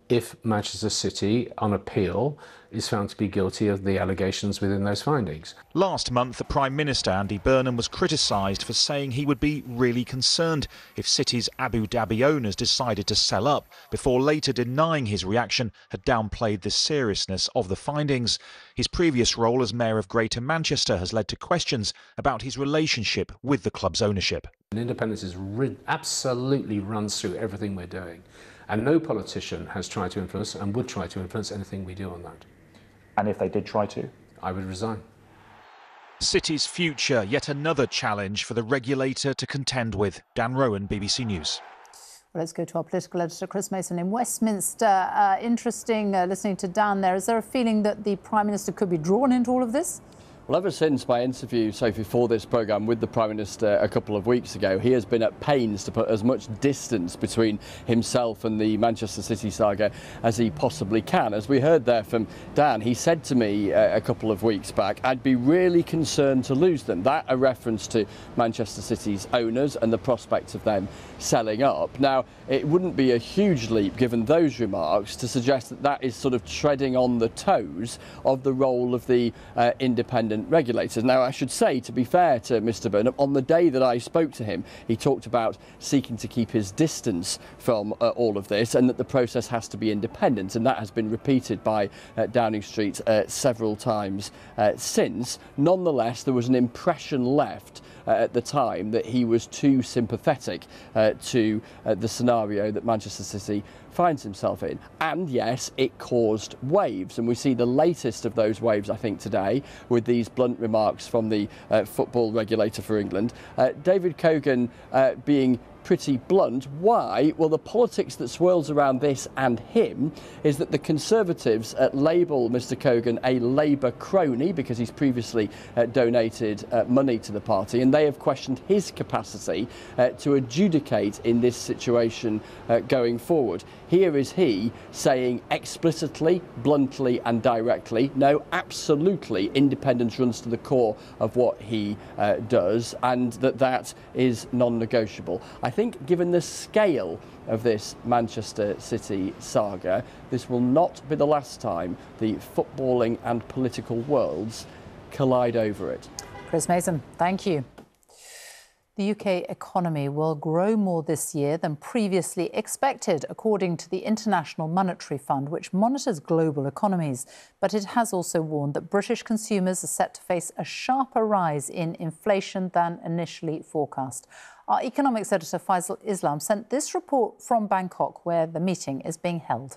if Manchester City, on appeal, is found to be guilty of the allegations within those findings. Last month, the Prime Minister, Andy Burnham, was criticised for saying he would be really concerned if City's Abu Dhabi owners decided to sell up, before later denying his reaction had downplayed the seriousness of the findings. His previous role as Mayor of Greater Manchester has led to questions about his relationship with the club's ownership. Independence absolutely runs through everything we're doing. And no politician has tried to influence and would try to influence anything we do on that. And if they did try to? I would resign. City's future, yet another challenge for the regulator to contend with. Dan Rowan, BBC News. Well, let's go to our political editor, Chris Mason in Westminster. Interesting listening to Dan there. Is there a feeling that the Prime Minister could be drawn into all of this? Well, ever since my interview, Sophie, for this programme with the Prime Minister a couple of weeks ago, he has been at pains to put as much distance between himself and the Manchester City saga as he possibly can. As we heard there from Dan, he said to me a couple of weeks back, I'd be really concerned to lose them. That a reference to Manchester City's owners and the prospect of them selling up. Now, it wouldn't be a huge leap, given those remarks, to suggest that that is sort of treading on the toes of the role of the independent regulators. Now, I should say, to be fair to Mr Burnham, on the day that I spoke to him, he talked about seeking to keep his distance from all of this, and that the process has to be independent, and that has been repeated by Downing Street several times since. Nonetheless, there was an impression left at the time that he was too sympathetic to the scenario that Manchester City finds himself in. And yes, it caused waves, and we see the latest of those waves, I think, today with these blunt remarks from the football regulator for England. David Cogan being pretty blunt. Why? Well, the politics that swirls around this and him is that the Conservatives label Mr Cogan a Labour crony because he's previously donated money to the party, and they have questioned his capacity to adjudicate in this situation going forward. Here is he saying explicitly, bluntly and directly, no, absolutely, independence runs to the core of what he does, and that is non-negotiable. I think given the scale of this Manchester City saga, this will not be the last time the footballing and political worlds collide over it. Chris Mason, thank you. The UK economy will grow more this year than previously expected, according to the International Monetary Fund, which monitors global economies. But it has also warned that British consumers are set to face a sharper rise in inflation than initially forecast. Our economics editor, Faisal Islam, sent this report from Bangkok, where the meeting is being held.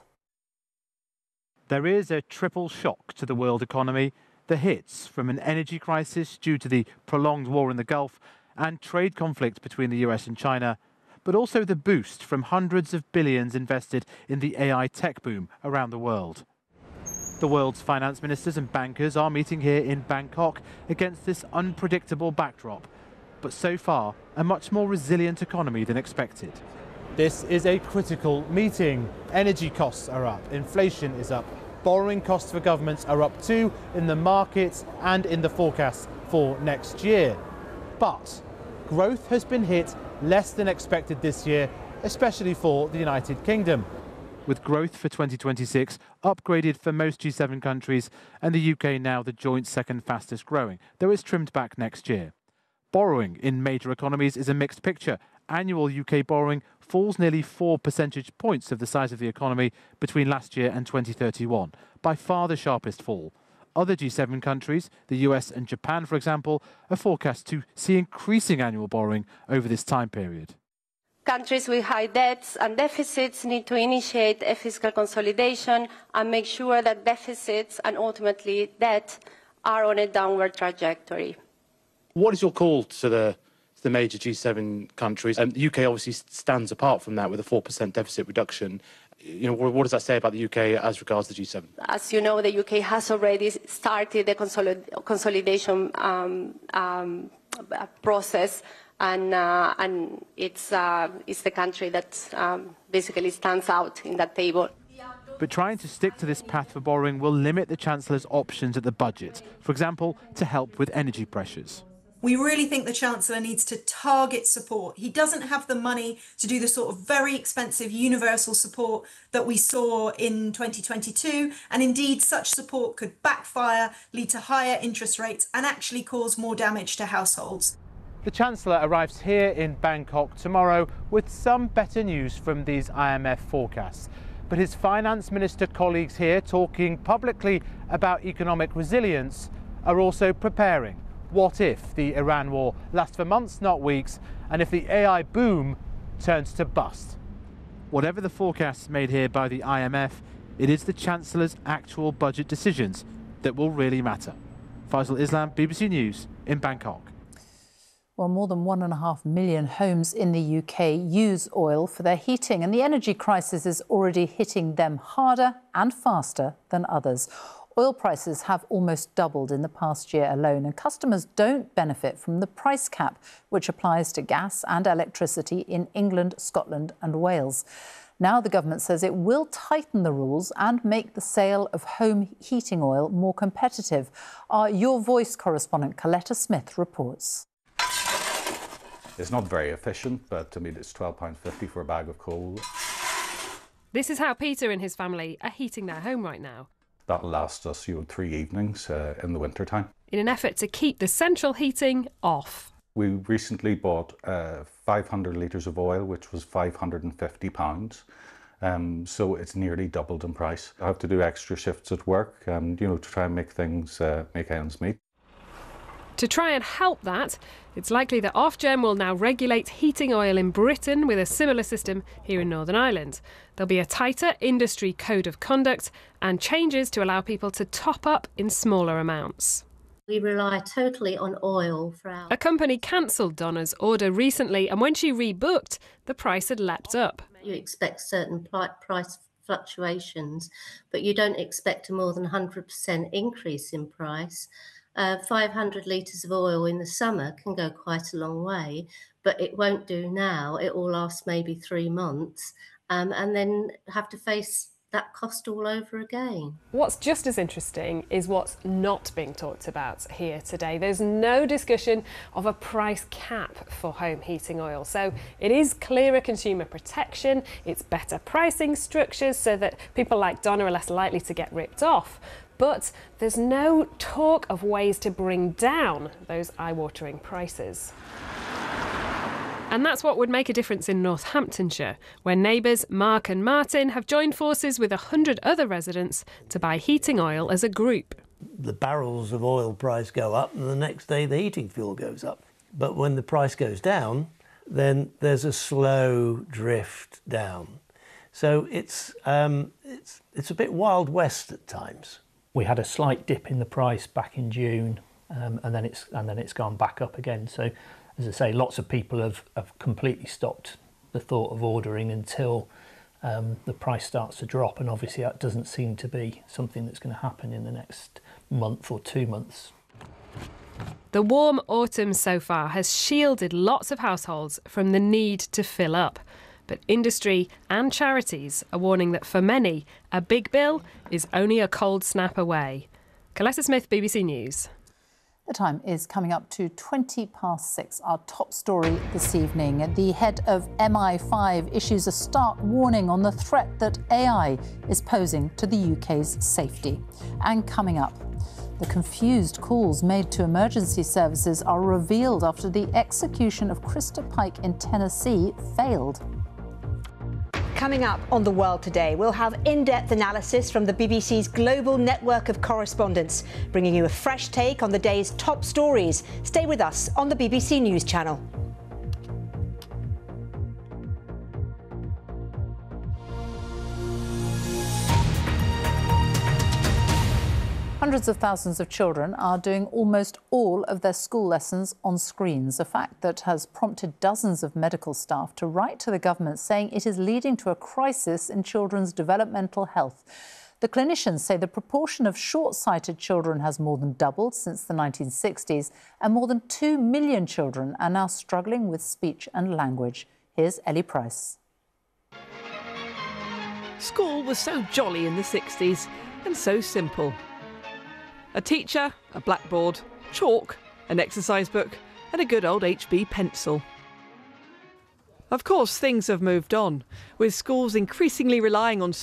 There is a triple shock to the world economy. The hits from an energy crisis due to the prolonged war in the Gulf and trade conflict between the US and China, but also the boost from hundreds of billions invested in the AI tech boom around the world. The world's finance ministers and bankers are meeting here in Bangkok against this unpredictable backdrop, but so far a much more resilient economy than expected. This is a critical meeting. Energy costs are up, inflation is up, borrowing costs for governments are up too in the markets and in the forecasts for next year. But growth has been hit less than expected this year, especially for the United Kingdom, with growth for 2026 upgraded for most G7 countries and the UK now the joint second fastest growing, though it's trimmed back next year. Borrowing in major economies is a mixed picture. Annual UK borrowing falls nearly 4 percentage points of the size of the economy between last year and 2031, by far the sharpest fall. Other G7 countries, the US and Japan, for example, are forecast to see increasing annual borrowing over this time period. Countries with high debts and deficits need to initiate a fiscal consolidation and make sure that deficits and ultimately debt are on a downward trajectory. What is your call to the major G7 countries? The UK obviously stands apart from that with a 4% deficit reduction. You know, what does that say about the UK as regards the G7? As you know, the UK has already started the consolidation process, and it's the country that basically stands out in that table. But trying to stick to this path for borrowing will limit the Chancellor's options at the budget, for example, to help with energy pressures. We really think the Chancellor needs to target support. He doesn't have the money to do the sort of very expensive universal support that we saw in 2022. And indeed, such support could backfire, lead to higher interest rates and actually cause more damage to households. The Chancellor arrives here in Bangkok tomorrow with some better news from these IMF forecasts. But his finance minister colleagues here, talking publicly about economic resilience, are also preparing. What if the Iran war lasts for months, not weeks, and if the AI boom turns to bust? Whatever the forecasts made here by the IMF, it is the Chancellor's actual budget decisions that will really matter. Faisal Islam, BBC News in Bangkok. Well, more than 1.5 million homes in the UK use oil for their heating, and the energy crisis is already hitting them harder and faster than others. Oil prices have almost doubled in the past year alone, and customers don't benefit from the price cap, which applies to gas and electricity in England, Scotland and Wales. Now the government says it will tighten the rules and make the sale of home heating oil more competitive. Our Your Voice correspondent Coletta Smith reports. It's not very efficient, but I mean, it's £12.50 for a bag of coal. This is how Peter and his family are heating their home right now. That'll last us, 3 evenings in the winter time. In an effort to keep the central heating off. We recently bought 500 litres of oil, which was £550. So it's nearly doubled in price. I have to do extra shifts at work, to try and make things, make ends meet. To try and help that, it's likely that Ofgem will now regulate heating oil in Britain with a similar system here in Northern Ireland. There'll be a tighter industry code of conduct and changes to allow people to top up in smaller amounts. We rely totally on oil for our... A company cancelled Donna's order recently, and when she rebooked, the price had leapt up. You expect certain price fluctuations, but you don't expect a more than 100% increase in price. 500 litres of oil in the summer can go quite a long way, but it won't do now. It will last maybe 3 months and then have to face that cost all over again. What's just as interesting is what's not being talked about here today. There's no discussion of a price cap for home heating oil. So it is clearer consumer protection, it's better pricing structures so that people like Donna are less likely to get ripped off. But there's no talk of ways to bring down those eye-watering prices. And that's what would make a difference in Northamptonshire, where neighbours Mark and Martin have joined forces with 100 other residents to buy heating oil as a group. The barrels of oil price go up and the next day the heating fuel goes up. But when the price goes down, then there's a slow drift down. So it's a bit Wild West at times. We had a slight dip in the price back in June, and then it's gone back up again. So, as I say, lots of people have completely stopped the thought of ordering until the price starts to drop, and obviously that doesn't seem to be something that's going to happen in the next month or 2 months. The warm autumn so far has shielded lots of households from the need to fill up. But industry and charities are warning that for many, a big bill is only a cold snap away. Coletta Smith, BBC News. The time is coming up to 6:20. Our top story this evening. The head of MI5 issues a stark warning on the threat that AI is posing to the UK's safety. And coming up, the confused calls made to emergency services are revealed after the execution of Krista Pike in Tennessee failed. Coming up on The World Today, we'll have in-depth analysis from the BBC's global network of correspondents, bringing you a fresh take on the day's top stories. Stay with us on the BBC News Channel. Hundreds of thousands of children are doing almost all of their school lessons on screens, a fact that has prompted dozens of medical staff to write to the government saying it is leading to a crisis in children's developmental health. The clinicians say the proportion of short-sighted children has more than doubled since the 1960s, and more than 2 million children are now struggling with speech and language. Here's Ellie Price. School was so jolly in the 60s and so simple. A teacher, a blackboard, chalk, an exercise book, and a good old HB pencil. Of course, things have moved on, with schools increasingly relying on